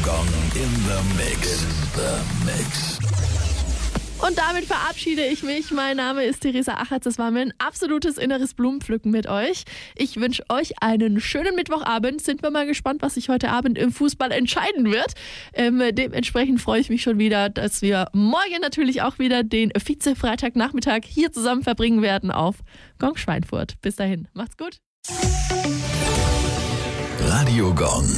Gong in the Mix. Und damit verabschiede ich mich. Mein Name ist Theresa Achatz. Es war mir ein absolutes inneres Blumenpflücken mit euch. Ich wünsche euch einen schönen Mittwochabend. Sind wir mal gespannt, was sich heute Abend im Fußball entscheiden wird. Dementsprechend freue ich mich schon wieder, dass wir morgen natürlich auch wieder den Vize-Freitagnachmittag hier zusammen verbringen werden auf Gong Schweinfurt. Bis dahin, macht's gut. Radio Gong.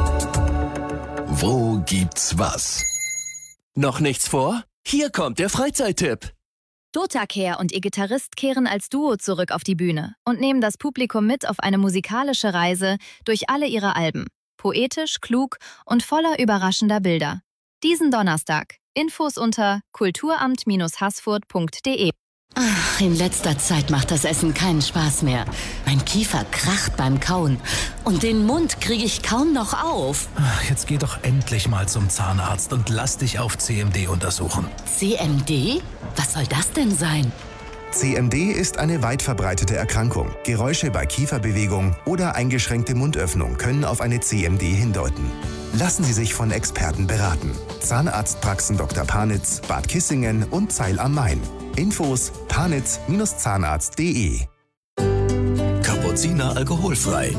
Wo gibt's was? Noch nichts vor? Hier kommt der Freizeittipp. Dota Kehr und ihr Gitarrist kehren als Duo zurück auf die Bühne und nehmen das Publikum mit auf eine musikalische Reise durch alle ihre Alben. Poetisch, klug und voller überraschender Bilder. Diesen Donnerstag. Infos unter kulturamt-haßfurt.de. Ach, in letzter Zeit macht das Essen keinen Spaß mehr. Mein Kiefer kracht beim Kauen und den Mund kriege ich kaum noch auf. Ach, jetzt geh doch endlich mal zum Zahnarzt und lass dich auf CMD untersuchen. CMD? Was soll das denn sein? CMD ist eine weit verbreitete Erkrankung. Geräusche bei Kieferbewegung oder eingeschränkte Mundöffnung können auf eine CMD hindeuten. Lassen Sie sich von Experten beraten. Zahnarztpraxen Dr. Panitz, Bad Kissingen und Zeil am Main. Infos panitz-zahnarzt.de. Kapuziner alkoholfrei.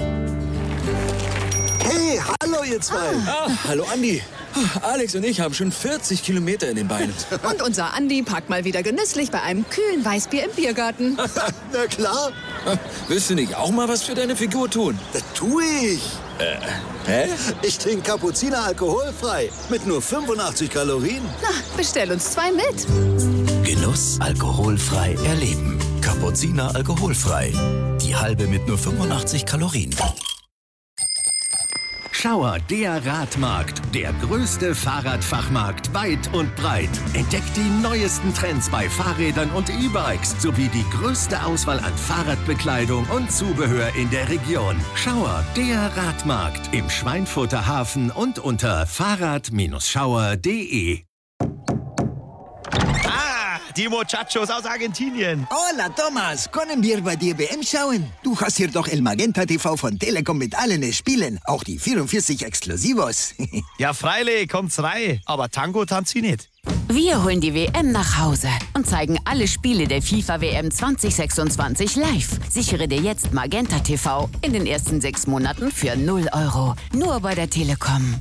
Hey, hallo ihr zwei. Hallo Andi. Alex und ich haben schon 40 Kilometer in den Beinen. Und unser Andi packt mal wieder genüsslich bei einem kühlen Weißbier im Biergarten. Na klar. Willst du nicht auch mal was für deine Figur tun? Das tue ich. Hä? Ich trinke Kapuziner alkoholfrei. Mit nur 85 Kalorien. Na, bestell uns 2 mit. Genuss alkoholfrei erleben. Kapuziner alkoholfrei. Die halbe mit nur 85 Kalorien. Schauer, der Radmarkt, der größte Fahrradfachmarkt weit und breit. Entdeckt die neuesten Trends bei Fahrrädern und E-Bikes sowie die größte Auswahl an Fahrradbekleidung und Zubehör in der Region. Schauer, der Radmarkt im Schweinfurter Hafen und unter fahrrad-schauer.de. Die Muchachos aus Argentinien. Hola, Thomas. Können wir bei dir WM schauen? Du hast hier doch El Magenta TV von Telekom mit allen Spielen. Auch die 44 Exklusivos. Ja, freilich, kommt's rein. Aber Tango tanzt sie nicht. Wir holen die WM nach Hause und zeigen alle Spiele der FIFA WM 2026 live. Sichere dir jetzt Magenta TV in den ersten 6 Monaten für 0 €. Nur bei der Telekom.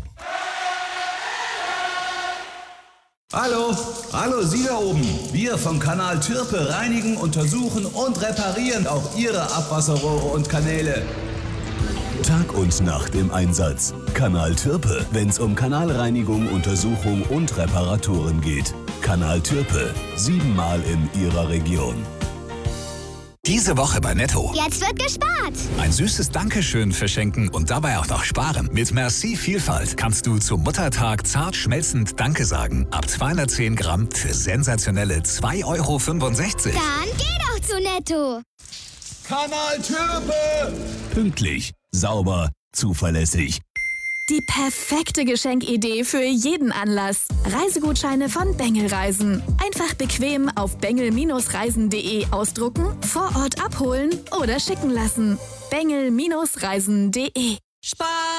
Hallo Sie da oben. Wir vom Kanal Türpe reinigen, untersuchen und reparieren auch Ihre Abwasserrohre und Kanäle. Tag und Nacht im Einsatz. Kanal Türpe, wenn's um Kanalreinigung, Untersuchung und Reparaturen geht. Kanal Türpe, 7-mal in Ihrer Region. Diese Woche bei Netto. Jetzt wird gespart. Ein süßes Dankeschön verschenken und dabei auch noch sparen. Mit Merci Vielfalt kannst du zum Muttertag zart schmelzend Danke sagen. Ab 210 Gramm für sensationelle 2,65 €. Dann geh doch zu Netto. Kanal Türpe! Pünktlich, sauber, zuverlässig. Die perfekte Geschenkidee für jeden Anlass. Reisegutscheine von Bengel Reisen. Einfach bequem auf bengel-reisen.de ausdrucken, vor Ort abholen oder schicken lassen. bengel-reisen.de. Spaß!